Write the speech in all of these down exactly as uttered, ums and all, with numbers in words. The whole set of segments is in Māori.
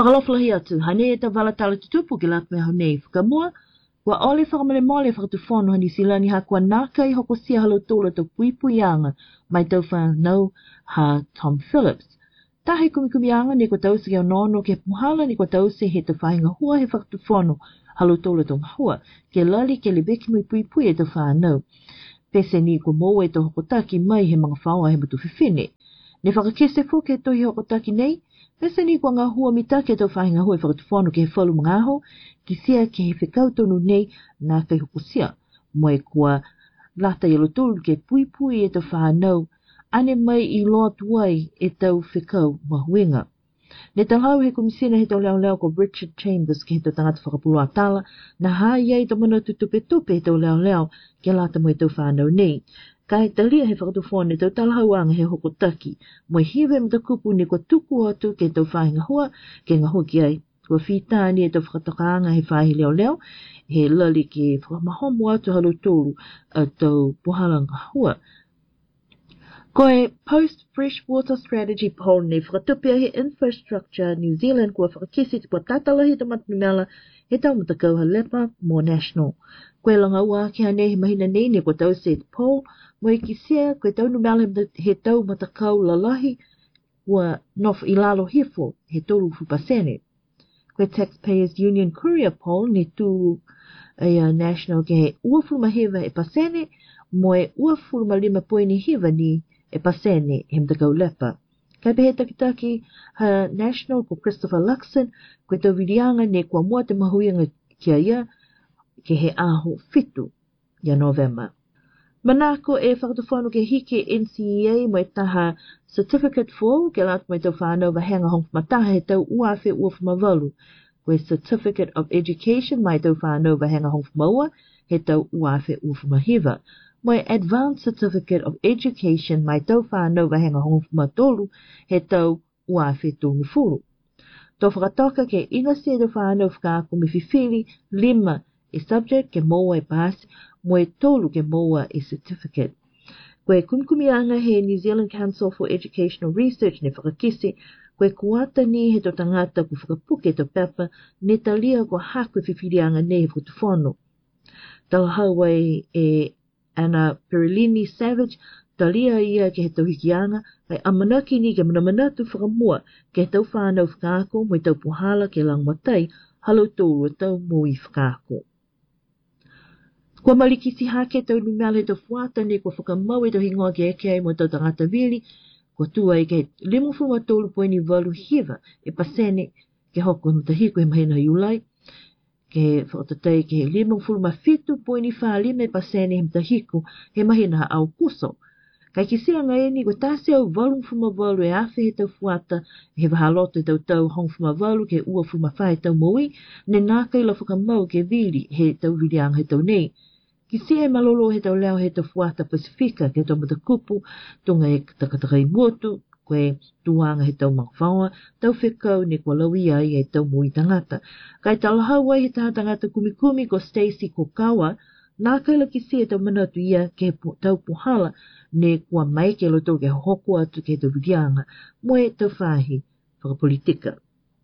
whakaloflahi atu, hane e ta wala tala tutupu ke lat me hau nei whakamua, wa ole whakamale mole whakatufono hani silani hakua naka i hoko sia halo tūla tau puipuianga mai tau whanau ha Tom Phillips. Tahe kumikumianga ni ko tause ke onono ke puhala ni ko tause he te whahinga hua he whakatufono halo tūla tau mahua, ke lali ke lebeki mui puipui e tau whanau. Pese ni ko moe to hokotaki mai he mga whaua he matu whiwhine. Ne whakakese fo ke tohi hokotaki nei, pese ni ko ngā hua mita ke tau whahinga hua e whakatufono ke he whalu mga aho, ki sia ke he whikautonu nei nā kai hokosia. Moe kua lata i alotolu ke pui pui e tau whanau, ane mai i loa tuai e tau whikau mahuenga. Ne talau he komisina he tau leo leo ko Richard Chambers ke he tau tangata whakapulu a tala, na haa iei tau mana tutupe tupe he tau leo leo ke lata mo e tau whanau nei. Ka he talia he whakatufone tau talahauanga he hokotaki, mo e hiwe mta kupu ni kua tuku atu ke tau whahinga hua, ke ngā hoki ai. Kua whitāni e tau whakatakaanga he whahi leo leo, he lali ke whakamahomu atu halo tōru a tau pohalanga hua. Ko e post-freshwater strategy poll ne whakatupia he infrastructure New Zealand kua whakakisi te kua tatalahi te matumela he tau matakau ha lepa mo national. Koe langa ua ki hane he mahina nei ne kua tau se te poll, mo e ki sea koe tau numela he tau matakau lalahi kua nof ilalo hifo he tolu fupasene. Koe Taxpayers Union Courier poll ne tu e uh, national ke he uafuma hewa e pasene, mo e uafuma lima poini hewa ni e pasene he mtakau lepa. Kai pehe takitaki ha national ko Christopher Luxon, koe tau virianga ne kua mua te mahuianga kia ia ke he aho fitu ya November. Manako e whakatawhanu ke hike N C E A mo e taha certificate for ke lat mo e tau whanau wahenga hong mataha he tau uafe uafuma walu. Koe certificate of education mai tau whanau wahenga hong maua he tau uafe uafuma hewa. Mo e advanced certificate of education mai tau whanau wahenga hong matolu he tau uafe tūngi furu. Tō whakatoka ke inga se tau whanau whakaako me whiwhiri lima e subject ke moa e pass, mo e tolu ke moa e certificate. Koe kumkumianga he New Zealand Council for Educational Research ne whakakise, koe kuata ni he to tangata ku whakapuke to pepa, ne talia ko haku whiwhirianga ne he whatufono. Talahawai e Anna Perilini Savage, talia ia ke he tau hikianga, kai amanaki ni ke manamanatu whakamua ke he tau whanau whakaako mo e tau puhala ke langmatai, halo tōru tau mo i whakaako. Kua malikisi hake tau numela he tau fuata ne kua whakamau e tau hingoa ke eke ai mo tau tangata vili, kua tua i ke limu funga tōru poini walu hiva e pasene ke hoko he matahiko he mahina iulai, ke whakatatei ke he limu funga fitu poini whaalime e pasene he matahiko he mahina au kuso. Kai ki sea ngai ni kua tase au walu funga walu e afe he tau fuata he wahaloto e tau tau hong funga walu ke ua funga whae tau moui, ne nāka ila whakamau ke vili he tau vilianga he tau nei. Ki sea malolo he tau leo he tau fuata Pasifika ke tau matakupu, tunga e takatakai muotu, koe tuanga he tau mangwhaua, tau whikau ne kua lawi ai e tau mui tangata. Kai talahau ai he taha tangata kumikumi ko Stacey Kokawa, nā kaila ki sea tau manatu ia ke tau puhala ne kua mai ke loto ke hoko atu ke tau vidianga, mo e tau whahi whakapolitika.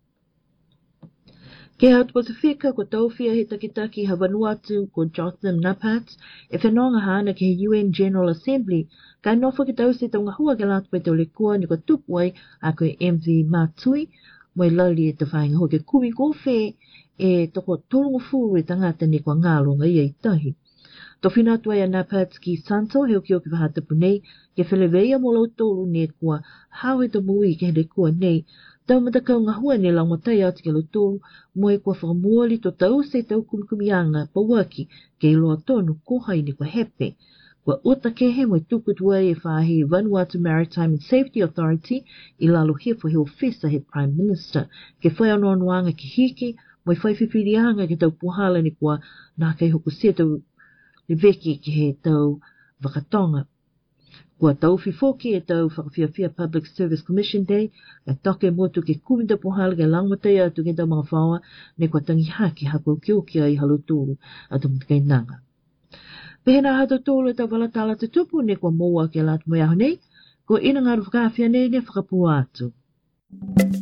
Ke hatu Pasifika ko tauwhia he takitaki Havanuatu ko Jotham Napats, e whenonga hana ke he U N General Assembly, kai nofa ke tau se tau ngahua ke latu pe tau lekua ni ko tupu ai a koe M V Matui, mo e lali e tau whainga hoa ke kumi kōwhe e toko tolunga furu e tangata ni kua ngālonga ia i tahi. Tō whinatu ai a Napats ki Santo he oki oki wahatapu nei, ke wheleweia mo lau tolu ne kua hau he tau mui ke he lekua nei, tau matakau ngā hua ne lau matai ati ke lau tolu, mo e kua whakamuali tō tau se tau kumikumianga pawaki ke iloa tonu kohai ni kua hepe. Kua uta kehe mo e tuku tuai e whahi Vanuatu Maritime and Safety Authority i lalo hefo he ofisa he Prime Minister, ke whai anoanuanga ki hiki, mo e whai whiwhirianga ke tau puhala ni kua nā kei hoku se tau le veki ke he tau wakatonga. Kua tau whifoki e tau Whakawhiawhia Public Service Commission Day, e toke motu ke kumita puhala ke langmatai atu ke tau mga whaua, ne kua tangi haki hako ki oki ai halo tūru atu mtakai nanga. Pehena hato tōru e tau walatala te tupu ne kua moa ke lat mo iahu nei, ko ina ngāru whakawhia nei ne whakapua atu.